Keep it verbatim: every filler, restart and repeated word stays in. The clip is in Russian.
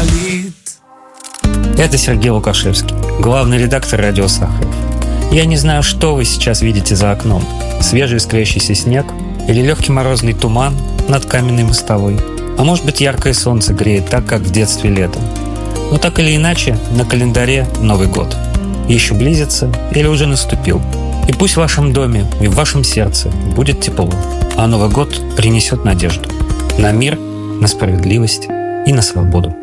болит. Это Сергей Лукашевский, главный редактор «Радио Сахаров». Я не знаю, что вы сейчас видите за окном. Свежий искрящийся снег или легкий морозный туман над каменной мостовой. А может быть, яркое солнце греет так, как в детстве летом. Но так или иначе, на календаре Новый год. Еще близится или уже наступил. И пусть в вашем доме и в вашем сердце будет тепло, а Новый год принесет надежду на мир, на справедливость и на свободу.